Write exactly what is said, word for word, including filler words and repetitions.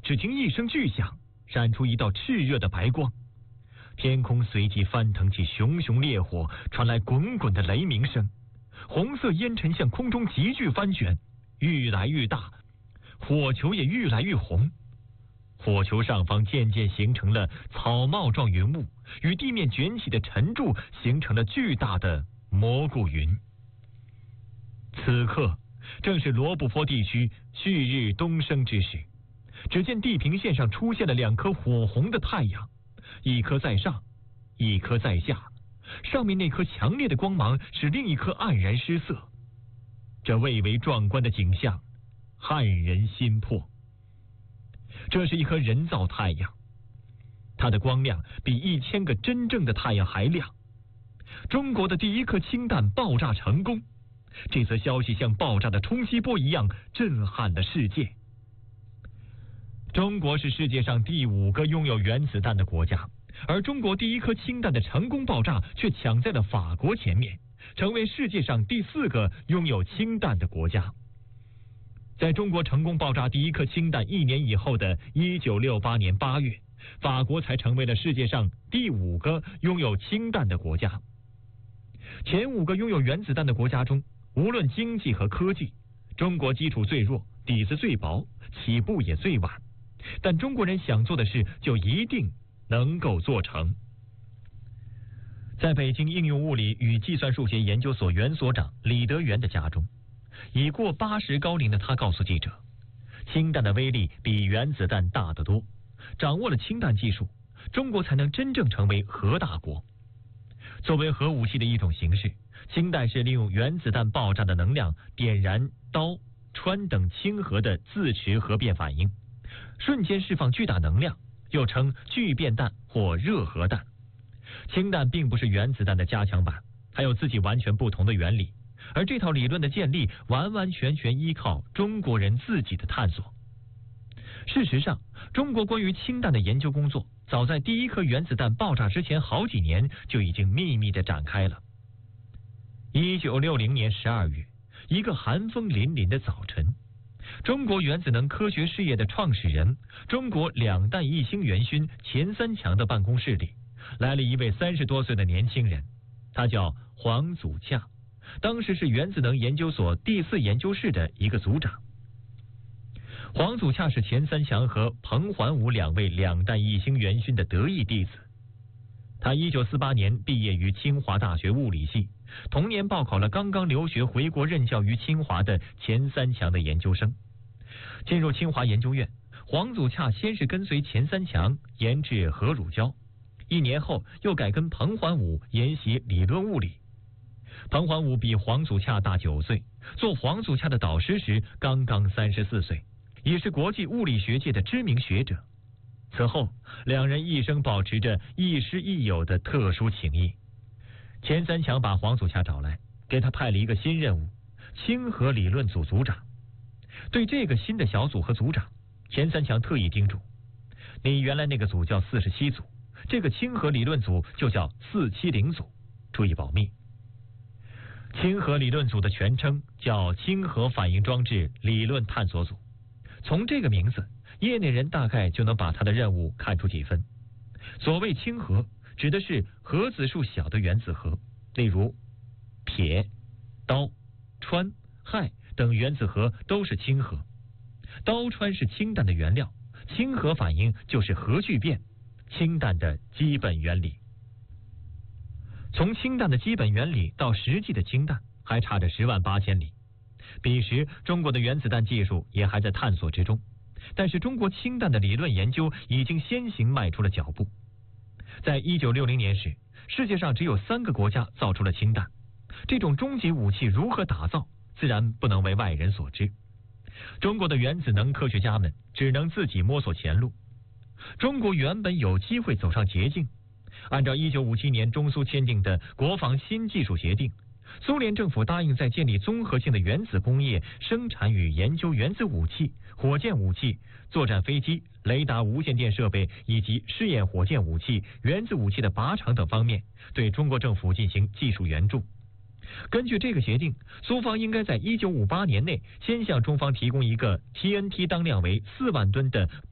只听一声巨响，闪出一道炽热的白光，天空随即翻腾起熊熊烈火，传来滚滚的雷鸣声，红色烟尘向空中急剧翻卷，愈来愈大，火球也愈来愈红。火球上方渐渐形成了草帽状云雾，与地面卷起的尘柱形成了巨大的蘑菇云。此刻正是罗布泊地区旭日东升之时，只见地平线上出现了两颗火红的太阳，一颗在上，一颗在下，上面那颗强烈的光芒使另一颗黯然失色。这蔚为壮观的景象撼人心魄。这是一颗人造太阳，它的光亮比一千个真正的太阳还亮。中国的第一颗氢弹爆炸成功，这则消息像爆炸的冲击波一样震撼了世界。中国是世界上第五个拥有原子弹的国家，而中国第一颗氢弹的成功爆炸却抢在了法国前面，成为世界上第四个拥有氢弹的国家。在中国成功爆炸第一颗氢弹一年以后的一九六八年八月，法国才成为了世界上第五个拥有氢弹的国家。前五个拥有原子弹的国家中，无论经济和科技，中国基础最弱，底子最薄，起步也最晚。但中国人想做的事，就一定能够做成。在北京应用物理与计算数学研究所原所长李德元的家中，已过八十高龄的他告诉记者，氢弹的威力比原子弹大得多，掌握了氢弹技术，中国才能真正成为核大国。作为核武器的一种形式，氢弹是利用原子弹爆炸的能量点燃氘、氚等氢核的自持核变反应，瞬间释放巨大能量，又称聚变弹或热核弹。氢弹并不是原子弹的加强版，它有自己完全不同的原理，而这套理论的建立完完全全依靠中国人自己的探索。事实上，中国关于氢弹的研究工作早在第一颗原子弹爆炸之前好几年就已经秘密地展开了。一九六零年十二月，一个寒风凛凛的早晨，中国原子能科学事业的创始人、中国两弹一星元勋钱三强的办公室里，来了一位三十多岁的年轻人，他叫黄祖洽，当时是原子能研究所第四研究室的一个组长。黄祖洽是钱三强和彭桓武两位两弹一星元勋的得意弟子。他一九四八年毕业于清华大学物理系，同年报考了刚刚留学回国任教于清华的钱三强的研究生。进入清华研究院，黄祖洽先是跟随钱三强研制核乳胶，一年后又改跟彭桓武研习理论物理。彭桓武比黄祖洽大九岁，做黄祖洽的导师时刚刚三十四岁，也是国际物理学界的知名学者。此后，两人一生保持着亦师亦友的特殊情谊。钱三强把黄祖洽找来，给他派了一个新任务——氢核理论组组长。对这个新的小组和组长，钱三强特意叮嘱：你原来那个组叫四十七组，这个氢核理论组就叫四七零组，注意保密。氢核理论组的全称叫氢核反应装置理论探索组。从这个名字，业内人大概就能把他的任务看出几分。所谓氢核，指的是核子数小的原子核，例如铁、氘、氚、氦等原子核都是氢核。氘氚是氢弹的原料，氢核反应就是核聚变，氢弹的基本原理。从氢弹的基本原理到实际的氢弹，还差着十万八千里。彼时，中国的原子弹技术也还在探索之中，但是中国氢弹的理论研究已经先行迈出了脚步。在一九六零年时，世界上只有三个国家造出了氢弹，这种终极武器如何打造，自然不能为外人所知。中国的原子能科学家们只能自己摸索前路。中国原本有机会走上捷径，按照一九五七年中苏签订的国防新技术协定，苏联政府答应在建立综合性的原子工业、生产与研究原子武器、火箭武器、作战飞机、雷达无线电设备以及试验火箭武器、原子武器的靶场等方面，对中国政府进行技术援助。根据这个协定，苏方应该在一九五八年内先向中方提供一个 T N T 当量为四万吨的